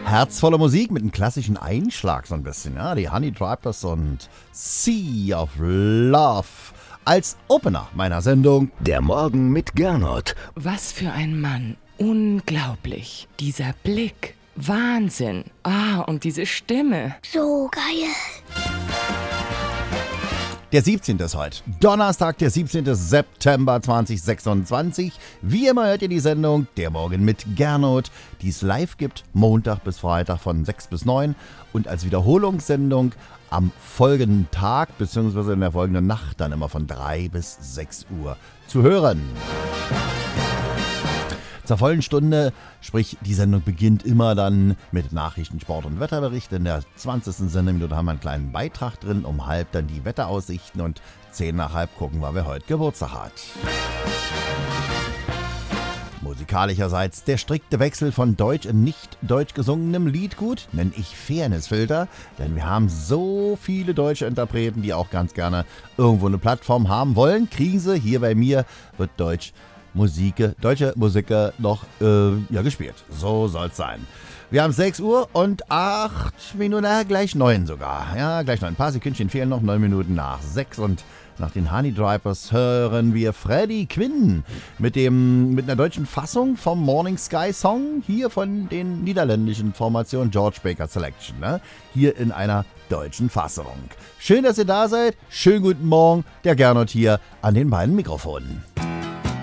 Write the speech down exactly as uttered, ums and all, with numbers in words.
Herzvolle Musik mit einem klassischen Einschlag so ein bisschen. Ja, die Honey Drippers und Sea of Love als Opener meiner Sendung. Der Morgen mit Gernot. Was für ein Mann. Unglaublich. Dieser Blick. Wahnsinn. Ah, und diese Stimme. So geil. Der siebzehnte ist heute. Donnerstag, der siebzehnte September zweitausendsechsundzwanzig. Wie immer hört ihr die Sendung Der Morgen mit Gernot, die es live gibt, Montag bis Freitag von sechs bis neun und als Wiederholungssendung am folgenden Tag bzw. in der folgenden Nacht dann immer von drei bis sechs Uhr zu hören. Zur vollen Stunde, sprich die Sendung beginnt immer dann mit Nachrichten, Sport und Wetterbericht. In der zwanzigsten Sendeminute haben wir einen kleinen Beitrag drin, um halb dann die Wetteraussichten und zehn nach halb gucken wir, wer heute Geburtstag hat. Musikalischerseits der strikte Wechsel von deutsch in nicht deutsch gesungenem Liedgut, nenne ich Fairnessfilter, denn wir haben so viele deutsche Interpreten, die auch ganz gerne irgendwo eine Plattform haben wollen. Krise, hier bei mir wird Deutsch Musik, deutsche Musik noch äh, ja, gespielt. So soll's sein. Wir haben sechs Uhr und acht Minuten, äh, gleich neun sogar. Ja, gleich neun. Ein paar Sekündchen fehlen noch, neun Minuten nach sechs. Und nach den Honey Drippers hören wir Freddie Quinn mit, dem, mit einer deutschen Fassung vom Morning Sky Song, hier von den niederländischen Formationen George Baker Selection. Ne? Hier in einer deutschen Fassung. Schön, dass ihr da seid. Schönen guten Morgen. Der Gernot hier an den beiden Mikrofonen.